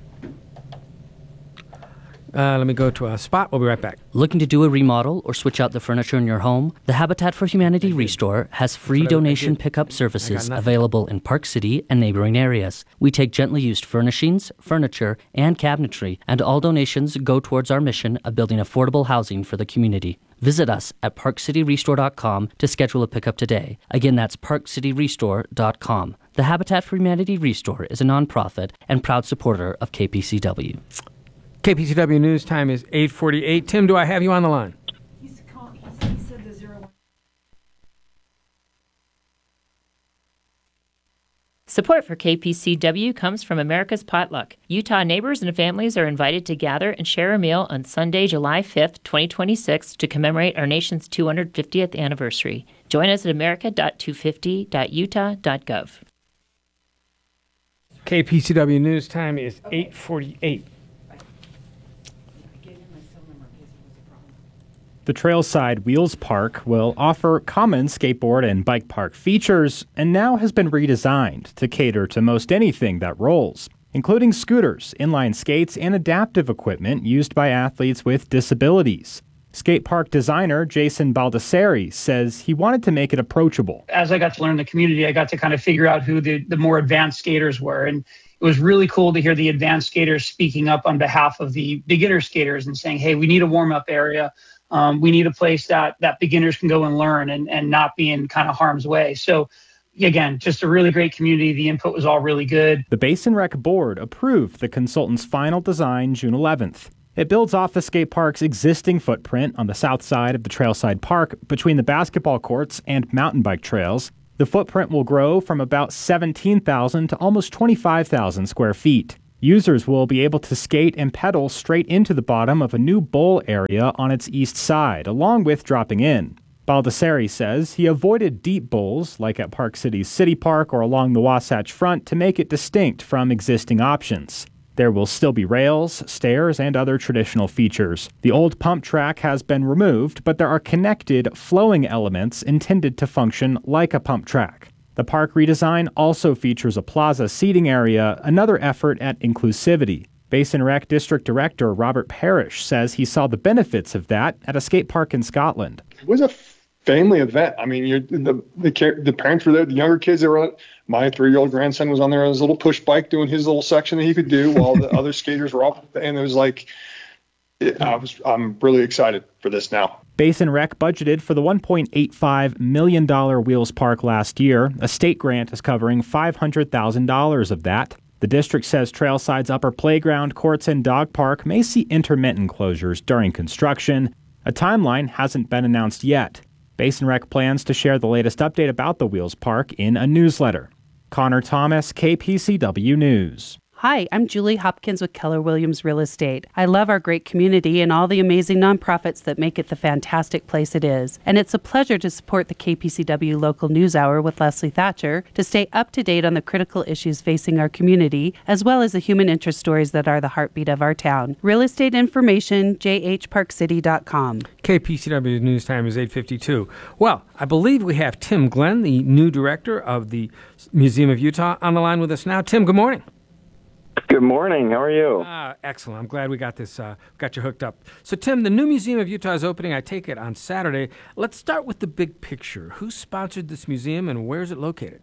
S2: Uh, let me go to a spot. We'll be right back.
S15: Looking to do a remodel or switch out the furniture in your home? The Habitat for Humanity Restore has free
S2: That's what I- I
S15: donation
S2: did.
S15: pickup
S2: I
S15: services
S2: got nothing.
S15: available in Park City and neighboring areas. We take gently used furnishings, furniture, and cabinetry, and all donations go towards our mission of building affordable housing for the community. Visit us at park city restore dot com to schedule a pickup today. Again, that's park city restore dot com. The Habitat for Humanity Restore is a nonprofit and proud supporter of K P C W.
S2: K P C W News Time is eight forty-eight. Tim, do I have you on the line?
S16: Support for K P C W comes from America's Potluck. Utah neighbors and families are invited to gather and share a meal on Sunday, July fifth, twenty twenty-six, to commemorate our nation's two hundred fiftieth anniversary. Join us at america dot two fifty dot utah dot gov.
S2: K P C W News Time is eight forty-eight.
S1: The Trailside Wheels Park will offer common skateboard and bike park features and now has been redesigned to cater to most anything that rolls, including scooters, inline skates, and adaptive equipment used by athletes with disabilities. Skate park designer Jason Baldessari says he wanted to make it approachable.
S17: As I got to learn the community, I got to kind of figure out who the, the more advanced skaters were. And it was really cool to hear the advanced skaters speaking up on behalf of the beginner skaters and saying, hey, we need a warm-up area. Um, we need a place that that beginners can go and learn and, and not be in kind of harm's way. So again, just a really great community. The input was all really good.
S1: The Basin Rec Board approved the consultant's final design June eleventh. It builds off the skate park's existing footprint on the south side of the Trailside Park between the basketball courts and mountain bike trails. The footprint will grow from about seventeen thousand to almost twenty-five thousand square feet. Users will be able to skate and pedal straight into the bottom of a new bowl area on its east side, along with dropping in. Baldessari says he avoided deep bowls, like at Park City's City Park or along the Wasatch Front, to make it distinct from existing options. There will still be rails, stairs, and other traditional features. The old pump track has been removed, but there are connected, flowing elements intended to function like a pump track. The park redesign also features a plaza seating area, another effort at inclusivity. Basin Rec District Director Robert Parrish says he saw the benefits of that at a skate park in Scotland.
S18: It was a family event. I mean, you're, the, the the parents were there, the younger kids that were on it. My three-year-old grandson was on there on his little push bike doing his little section that he could do while the other skaters were off. And it was like, it, I was, I'm really excited for this now.
S1: Basin Rec budgeted for the one point eight five million dollars Wheels Park last year. A state grant is covering five hundred thousand dollars of that. The district says Trailside's upper playground, courts, and dog park may see intermittent closures during construction. A timeline hasn't been announced yet. Basin Rec plans to share the latest update about the Wheels Park in a newsletter. Connor Thomas, K P C W News.
S19: Hi, I'm Julie Hopkins with Keller Williams Real Estate. I love our great community and all the amazing nonprofits that make it the fantastic place it is. And it's a pleasure to support the K P C W Local News Hour with Leslie Thatcher to stay up to date on the critical issues facing our community, as well as the human interest stories that are the heartbeat of our town. Real estate information, j h park city dot com.
S2: K P C W News Time is eight fifty-two. Well, I believe we have Tim Glenn, the new director of the Museum of Utah, on the line with us now. Tim, good morning.
S20: Good morning. How are you?
S2: Uh, excellent. I'm glad we got this, uh, got you hooked up. So, Tim, the new Museum of Utah is opening, I take it, on Saturday. Let's start with the big picture. Who sponsored this museum and where is it located?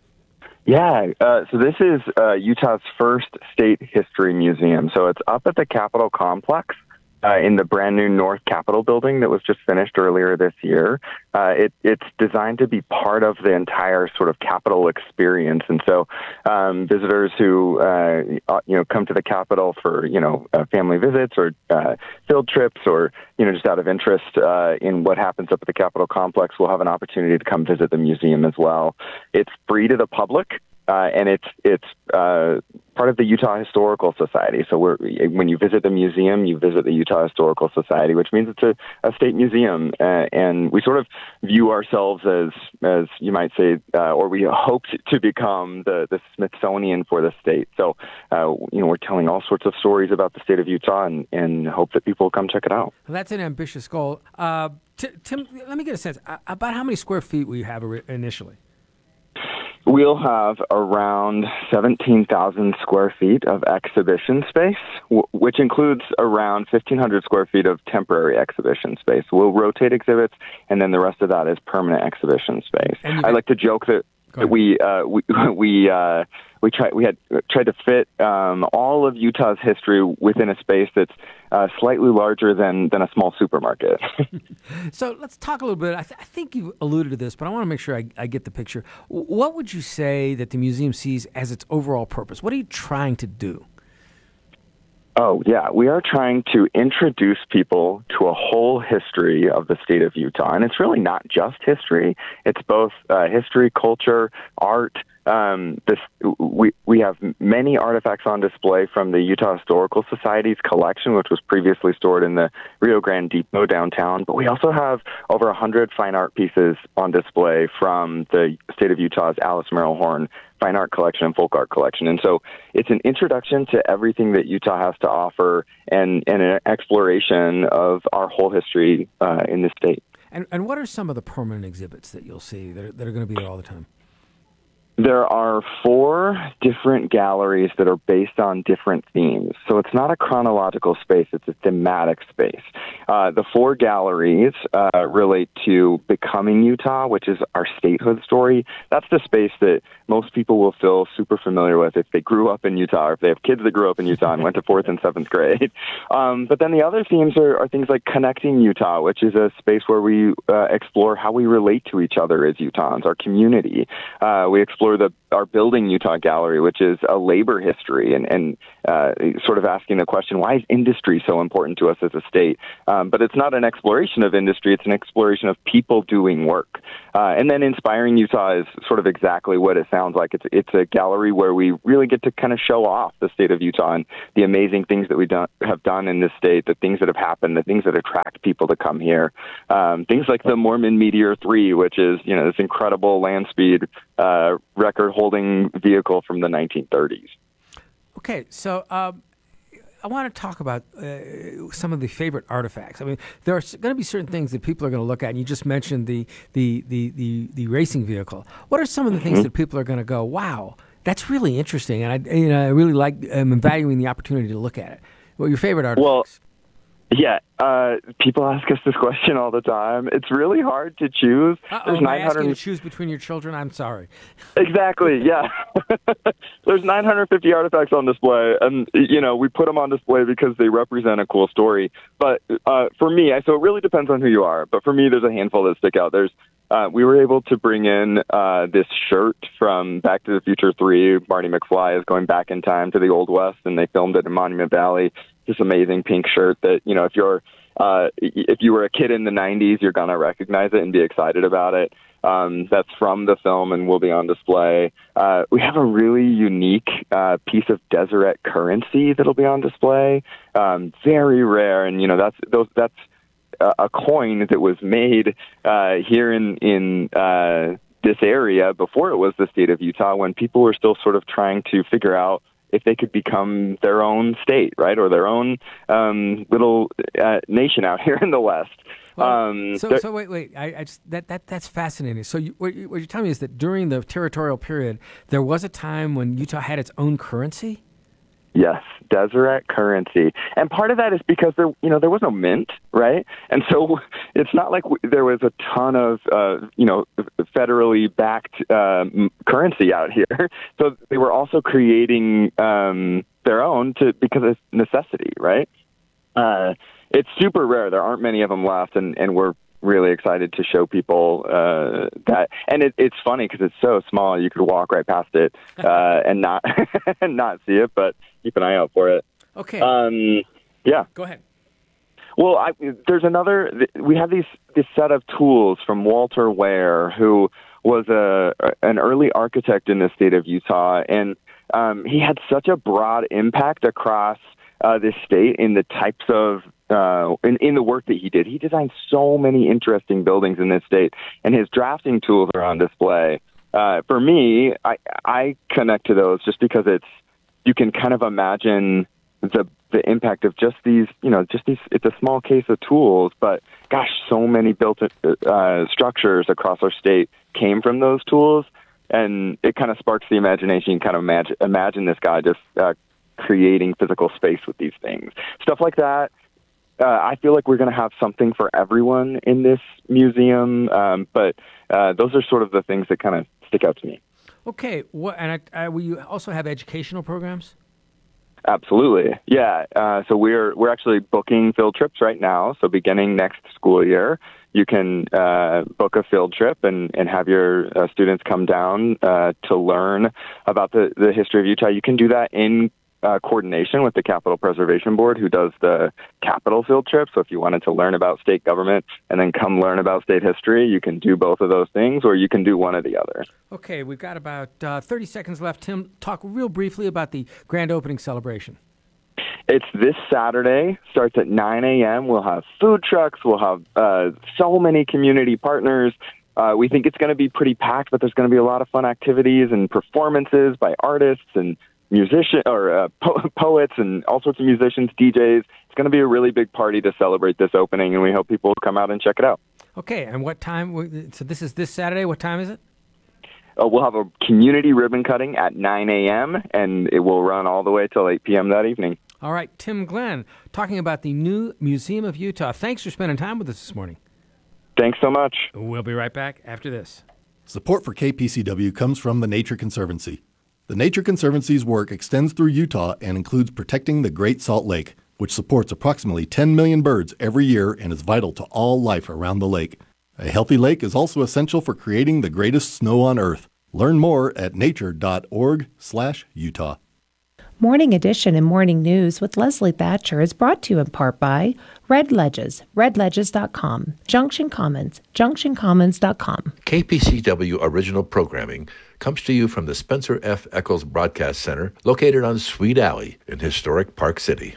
S20: Yeah, uh, so this is uh, Utah's first state history museum. So it's up at the Capitol Complex. Uh, in the brand new North Capitol building that was just finished earlier this year. Uh, it, it's designed to be part of the entire sort of Capitol experience. And so um, visitors who, uh, you know, come to the Capitol for, you know, uh, family visits or uh, field trips or, you know, just out of interest uh, in what happens up at the Capitol Complex will have an opportunity to come visit the museum as well. It's free to the public. Uh, and it's it's uh, part of the Utah Historical Society. So we're, when you visit the museum, you visit the Utah Historical Society, which means it's a, a state museum. Uh, and we sort of view ourselves as, as you might say, uh, or we hope to become the, the Smithsonian for the state. So, uh, you know, we're telling all sorts of stories about the state of Utah and, and hope that people come check it out.
S2: Well, that's an ambitious goal. Uh, T- Tim, let me get a sense. Uh, about how many square feet will you have initially?
S20: We'll have around seventeen thousand square feet of exhibition space, w- which includes around fifteen hundred square feet of temporary exhibition space. We'll rotate exhibits, and then the rest of that is permanent exhibition space. I like to joke that, that we uh, we we uh, we tried we had tried to fit um, all of Utah's history within a space that's uh, slightly larger than than a small supermarket.
S2: So let's talk a little bit. I, th- I think you alluded to this, but I want to make sure I, I get the picture. What would you say that the museum sees as its overall purpose? What are you trying to do?
S20: Oh, yeah. We are trying to introduce people to a whole history of the state of Utah. And it's really not just history. It's both uh, history, culture, art. Um, this we we have many artifacts on display from the Utah Historical Society's collection, which was previously stored in the Rio Grande Depot downtown. But we also have over one hundred fine art pieces on display from the state of Utah's Alice Merrill Horn Fine Art Collection and Folk Art Collection. And so it's an introduction to everything that Utah has to offer and, and an exploration of our whole history uh, in the state.
S2: And, and what are some of the permanent exhibits that you'll see that are, that are going to be there all the time?
S20: There are four different galleries that are based on different themes. So it's not a chronological space, it's a thematic space. Uh, the four galleries uh, relate to Becoming Utah, which is our statehood story. That's the space that most people will feel super familiar with if they grew up in Utah or if they have kids that grew up in Utah and went to fourth and seventh grade. Um, but then the other themes are, are things like Connecting Utah, which is a space where we uh, explore how we relate to each other as Utahns, our community. Uh, we explore the our Building Utah Gallery, which is a labor history and, and uh, sort of asking the question, why is industry so important to us as a state? Um, but it's not an exploration of industry, it's an exploration of people doing work. Uh, and then Inspiring Utah is sort of exactly what it sounds like. It's it's a gallery where we really get to kind of show off the state of Utah and the amazing things that we do, have done in this state, the things that have happened, the things that attract people to come here. Um, things like the Mormon Meteor three, which is, you know, this incredible land speed uh, record-holding vehicle from the nineteen thirties.
S2: Okay, so um, I want to talk about uh, some of the favorite artifacts. I mean, there are going to be certain things that people are going to look at, and you just mentioned the the the the, the racing vehicle. What are some of the things
S20: Mm-hmm.
S2: that people are going to go, wow, that's really interesting, and I you know I really like um, valuing the opportunity to look at it. Well, your favorite artifacts?
S20: Well, yeah, uh, people ask us this question all the time. It's really hard to choose.
S2: Uh-oh, am I asking you to choose between your children? I'm sorry.
S20: Exactly, yeah. There's nine hundred fifty artifacts on display, and, you know, we put them on display because they represent a cool story. But uh, for me, I, so it really depends on who you are, but for me, there's a handful that stick out. There's Uh, we were able to bring in uh, this shirt from Back to the Future three. Marty McFly is going back in time to the Old West, and they filmed it in Monument Valley. This amazing pink shirt that, you know, if you're uh, if you were a kid in the nineties, you're going to recognize it and be excited about it. Um, that's from the film and will be on display. Uh, we have a really unique uh, piece of Deseret currency that'll be on display. Um, very rare, and, you know, that's those that's a coin that was made uh, here in in uh, this area before it was the state of Utah, when people were still sort of trying to figure out if they could become their own state, right, or their own um, little uh, nation out here in the West.
S2: Well,
S20: um,
S2: so, so wait, wait. I, I just, that that that's fascinating. So you, what, you, what you're telling me is that during the territorial period, there was a time when Utah had its own currency?
S20: Yes, Deseret currency. And part of that is because there, you know, there was no mint, right? And so it's not like w- there was a ton of, uh, you know, federally backed uh, currency out here. So they were also creating um, their own to because of necessity, right? Uh, it's super rare. There aren't many of them left, and, and we're really excited to show people uh, that. And it, it's funny because it's so small, you could walk right past it uh, and not and not see it, but keep an eye out for it.
S2: Okay.
S20: Um, yeah.
S2: Go ahead.
S20: Well, I, there's another. We have these this set of tools from Walter Ware, who was a an early architect in the state of Utah, and um, he had such a broad impact across uh, this state in the types of uh, in, in the work that he did. He designed so many interesting buildings in this state, and his drafting tools are on display. Uh, for me, I I connect to those just because it's you can kind of imagine the the impact of just these, you know, just these, it's a small case of tools, but gosh, so many built uh, structures across our state came from those tools. And it kind of sparks the imagination. You kind of imagine, imagine this guy just uh, creating physical space with these things. Stuff like that. Uh, I feel like we're going to have something for everyone in this museum. Um, but uh, those are sort of the things that kind of stick out to me.
S2: Okay. What, and I, I, will you also have educational programs?
S20: Absolutely. Yeah. Uh, so we're we're actually booking field trips right now. So beginning next school year, you can uh, book a field trip and, and have your uh, students come down uh, to learn about the, the history of Utah. You can do that in uh, coordination with the Capitol Preservation Board, who does the Capitol field trip. So if you wanted to learn about state government and then come learn about state history, you can do both of those things, or you can do one or the other.
S2: Okay, we've got about uh, thirty seconds left. Tim, talk real briefly about the grand opening celebration.
S20: It's this Saturday, starts at nine a.m. We'll have food trucks. We'll have uh, so many community partners. Uh, we think it's going to be pretty packed, but there's going to be a lot of fun activities and performances by artists and musicians or uh, po- poets and all sorts of musicians, D Js. It's going to be a really big party to celebrate this opening, and we hope people will come out and check it out.
S2: Okay, and what time? So this is this Saturday. What time is it?
S20: Uh, we'll have a community ribbon cutting at nine a.m., and it will run all the way till eight p.m. that evening.
S2: All right, Tim Glenn, talking about the new Museum of Utah. Thanks for spending time with us this morning.
S20: Thanks so much.
S2: We'll be right back after this.
S21: Support for K P C W comes from the Nature Conservancy. The Nature Conservancy's work extends through Utah and includes protecting the Great Salt Lake, which supports approximately ten million birds every year and is vital to all life around the lake. A healthy lake is also essential for creating the greatest snow on Earth. Learn more at nature.org slash Utah.
S22: Morning Edition and Morning News with Leslie Thatcher is brought to you in part by Red Ledges, red ledges dot com, Junction Commons, junction commons dot com.
S23: K P C W original programming comes to you from the Spencer F. Eccles Broadcast Center, located on Sweet Alley in historic Park City.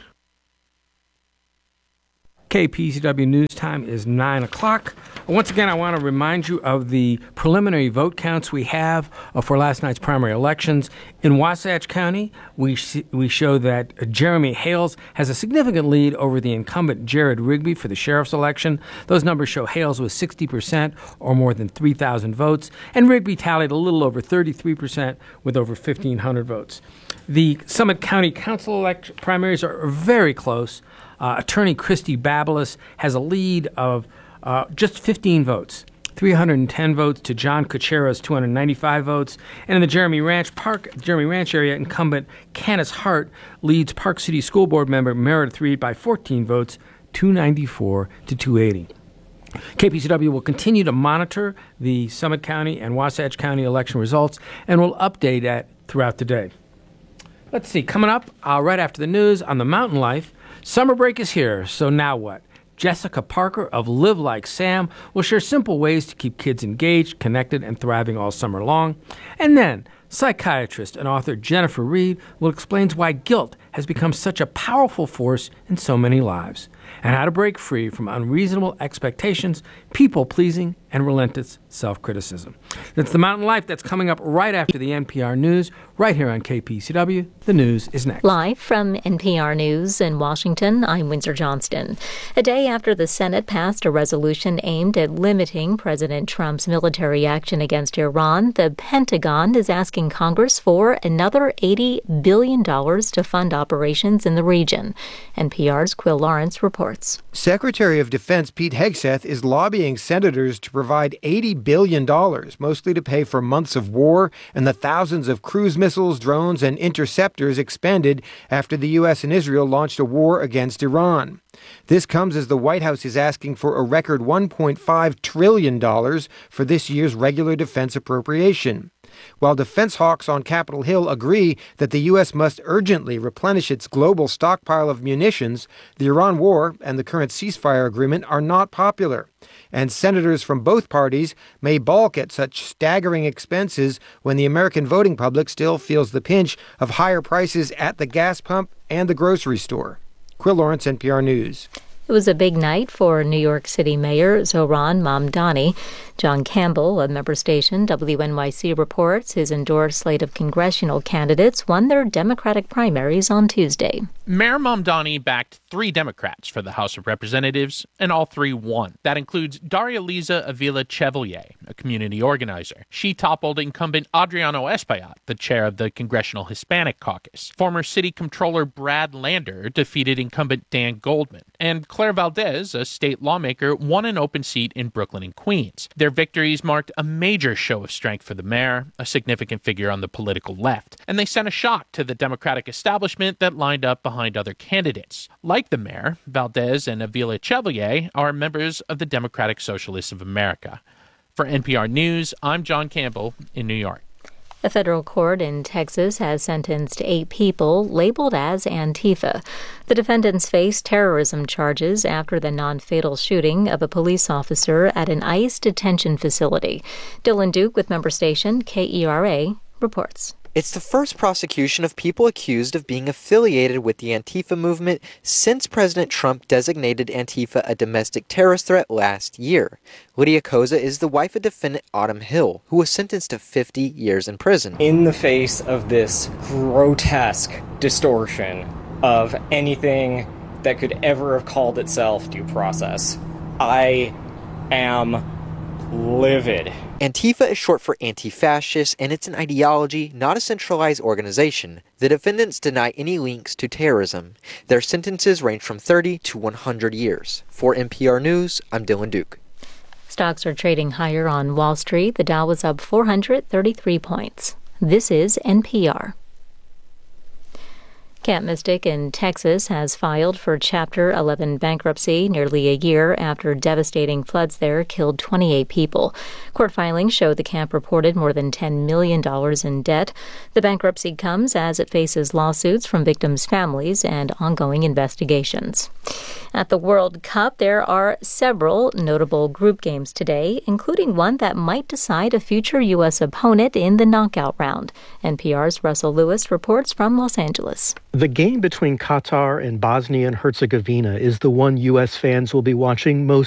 S2: K P C W News Time is nine o'clock. Once again, I want to remind you of the preliminary vote counts we have uh, for last night's primary elections. In Wasatch County, we sh- we show that uh, Jeremy Hales has a significant lead over the incumbent Jared Rigby for the sheriff's election. Those numbers show Hales with sixty percent or more than three thousand votes, and Rigby tallied a little over thirty-three percent with over fifteen hundred votes. The Summit County Council elect- primaries are very close. Uh, Attorney Christy Babelas has a lead of uh, just fifteen votes, three hundred ten votes to John Kuchera's two hundred ninety-five votes. And in the Jeremy Ranch Park, Jeremy Ranch area, incumbent Candace Hart leads Park City School Board member Meredith Reed by fourteen votes, two ninety-four to two eighty. K P C W will continue to monitor the Summit County and Wasatch County election results and will update that throughout the day. Let's see, coming up uh, right after the news on the Mountain Life, summer break is here, so now what? Jessica Parker of Live Like Sam will share simple ways to keep kids engaged, connected, and thriving all summer long. And then, psychiatrist and author Jennifer Reed will explain why guilt has become such a powerful force in so many lives, and how to break free from unreasonable expectations, people-pleasing, and relentless self-criticism. That's the Mountain Life that's coming up right after the N P R News, right here on K P C W. The news is next.
S24: Live from N P R News in Washington, I'm Windsor Johnston. A day after the Senate passed a resolution aimed at limiting President Trump's military action against Iran, the Pentagon is asking Congress for another eighty billion dollars to fund operations in the region. N P R's Quill Lawrence reports.
S25: Secretary of Defense Pete Hegseth is lobbying senators to provide eighty billion dollars, mostly to pay for months of war and the thousands of cruise missiles, drones, and interceptors expended after the U S and Israel launched a war against Iran. This comes as the White House is asking for a record one point five trillion dollars for this year's regular defense appropriation. While defense hawks on Capitol Hill agree that the U S must urgently replenish its global stockpile of munitions, the Iran war and the current ceasefire agreement are not popular. And senators from both parties may balk at such staggering expenses when the American voting public still feels the pinch of higher prices at the gas pump and the grocery store. Quill Lawrence, N P R News.
S24: It was a big night for New York City Mayor Zohran Mamdani. John Campbell of member station W N Y C reports his endorsed slate of congressional candidates won their Democratic primaries on Tuesday.
S26: Mayor Mamdani backed three Democrats for the House of Representatives, and all three won. That includes Daria-Liza Avila-Chevalier, a community organizer. She toppled incumbent Adriano Espaillat, the chair of the Congressional Hispanic Caucus. Former City Comptroller Brad Lander defeated incumbent Dan Goldman. And Claire Valdez, a state lawmaker, won an open seat in Brooklyn and Queens. Their victories marked a major show of strength for the mayor, a significant figure on the political left, and they sent a shock to the Democratic establishment that lined up behind other candidates. Like the mayor, Valdez and Avila Chevalier are members of the Democratic Socialists of America. For N P R News, I'm John Campbell in New York.
S24: A federal court in Texas has sentenced eight people labeled as Antifa. The defendants face terrorism charges after the non-fatal shooting of a police officer at an ICE detention facility. Dylan Duke with member station K E R A reports.
S27: It's the first prosecution of people accused of being affiliated with the Antifa movement since President Trump designated Antifa a domestic terrorist threat last year. Lydia Koza is the wife of defendant Autumn Hill, who was sentenced to fifty years in prison.
S28: In the face of this grotesque distortion of anything that could ever have called itself due process, I am livid.
S27: Antifa is short for anti-fascist, and it's an ideology, not a centralized organization. The defendants deny any links to terrorism. Their sentences range from thirty to one hundred years. For N P R News, I'm Dylan Duke.
S24: Stocks are trading higher on Wall Street. The Dow was up four hundred thirty-three points. This is N P R. Camp Mystic in Texas has filed for Chapter eleven bankruptcy nearly a year after devastating floods there killed twenty-eight people. Court filings show the camp reported more than ten million dollars in debt. The bankruptcy comes as it faces lawsuits from victims' families and ongoing investigations. At the World Cup, there are several notable group games today, including one that might decide a future U S opponent in the knockout round. N P R's Russell Lewis reports from Los Angeles.
S3: The game between Qatar and Bosnia and Herzegovina is the one U S fans will be watching most